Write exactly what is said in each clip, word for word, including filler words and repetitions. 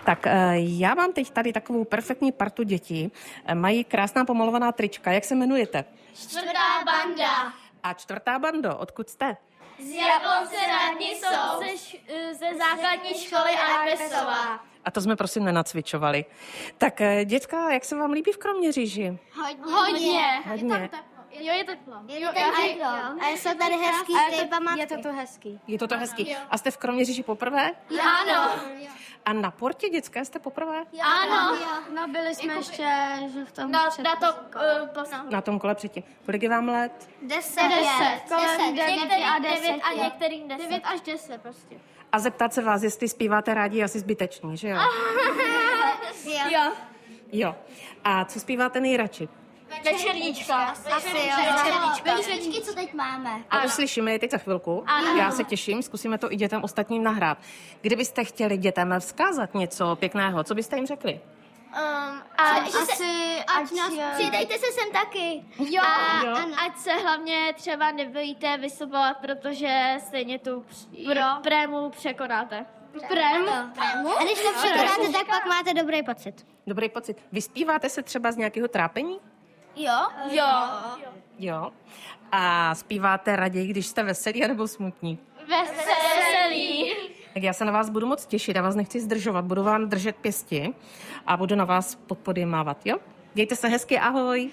Tak já mám teď tady takovou perfektní partu dětí. Mají krásná pomalovaná trička. Jak se jmenujete? Čtvrtá banda. A čtvrtá bando, odkud jste? Z Jablonce nad Nisou. Ze, ze základní školy Arbesová. A to jsme prosím nenacvičovali. Tak děcka, jak se vám líbí v Kroměříži? Hodně. Hodně. Hodně. Jo, je to teplo. Je to teplo. A jsou tady hezký ty památky. Je to to hezký. Je to to hezký. A jste v Kroměříži poprvé? Ano. A na Portě dětské jste poprvé? Ano. No byli jsme ještě že v tom Na, před... na to uh, poslední. Na tom kole předtím. Kolik je vám let? Deset. Deset. Kolem devět Některým a devět deset. a některým deset. Devět až deset prostě. A zeptat se vás, jestli zpíváte rádi, je asi zbytečný, že jo? Jo. Jo. A co zpíváte nejradši? Večerníčka. Asi jo. Večerníčky, co teď máme. A uslyšíme je teď za chvilku. Ano. Já se těším, zkusíme to i dětem ostatním nahrát. Kdybyste chtěli dětem vzkázat něco pěkného, co byste jim řekli? Um, a že se, Asi, ať nás, přidejte se sem taky. Jo, a, Jo. ať se hlavně třeba nebojíte vystupovat, protože stejně tu pr- prému překonáte. Prému? A když to překonáte, tak pak máte dobrý pocit. Dobrý pocit. Vyspíváte se třeba z nějakého trápení? Jo? Jo. Jo. A zpíváte raději, když jste veselí nebo smutní? Veselý. Tak já se na vás budu moc těšit, já vás nechci zdržovat, budu vám držet pěsti a budu na vás pod pody mávat, jo? Mějte se hezky, ahoj.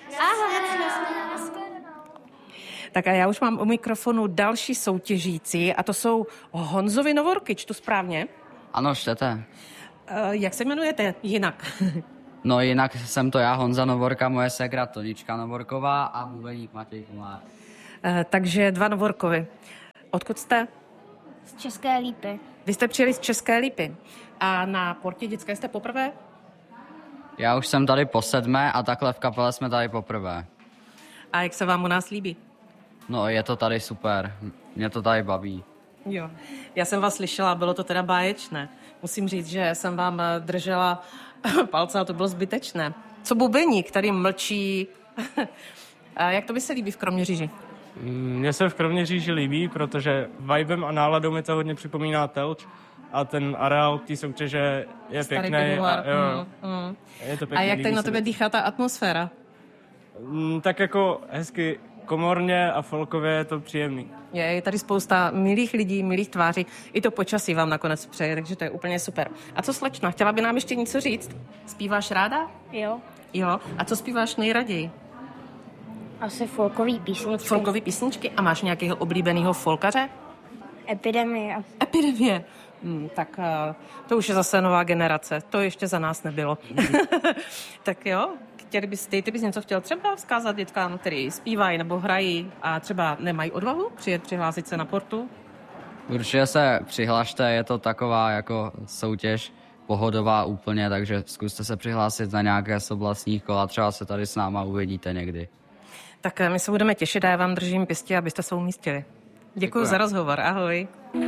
Tak a já už mám u mikrofonu další soutěžící a to jsou Honzovi Novorky, čtu správně? Ano, čtete. Uh, jak se jmenujete jinak? No jinak jsem to já, Honza Novorka, moje ségra Tonička Novorková a bubeník Matěj Kumár. Uh, takže dva Novorkovi. Odkud jste? Z České Lípy. Vy jste přijeli z České Lípy. A na Portě dětské jste poprvé? Já už jsem tady po sedmé a takhle v kapele jsme tady poprvé. A jak se vám u nás líbí? No je to tady super, mě to tady baví. Jo, já jsem vás slyšela, bylo to teda báječné. Musím říct, že jsem vám držela palce, ale to bylo zbytečné. Co bubeník, který mlčí. A jak to by se líbí v Kroměříži? Mně se v Kroměříži líbí, protože vibem a náladou mi to hodně připomíná Telč a ten areál té soutěže je Starý pěkný. pivovar. A, jo, Mm, mm. je to pěkný, A jak líbí teď na se tebe mi. dýchá ta atmosféra? Mm, Tak jako hezky komorně a folkově je to příjemný. Je, je tady spousta milých lidí, milých tváří. I to počasí vám nakonec přeje, takže to je úplně super. A co slečna, chtěla by nám ještě něco říct? Zpíváš ráda? Jo. Jo. A co zpíváš nejraději? Asi folkový písničky. Folkové písničky? A máš nějakého oblíbeného folkaře? Epidemie. Epidemie. Hmm, tak uh, to už je zase nová generace. To ještě za nás nebylo. Tak jo, chtěli bys, ty, ty bys něco chtěl třeba vzkázat dětkám, který zpívají nebo hrají a třeba nemají odvahu přijet přihlásit se na Portu? Určitě se přihlašte, je to taková jako soutěž pohodová úplně, takže zkuste se přihlásit na nějaké z oblastních kol a třeba se tady s náma uvidíte někdy. Tak my se budeme těšit a já vám držím pěstí, abyste se umístili. Děkuji Děkuji. za rozhovor. Ahoj.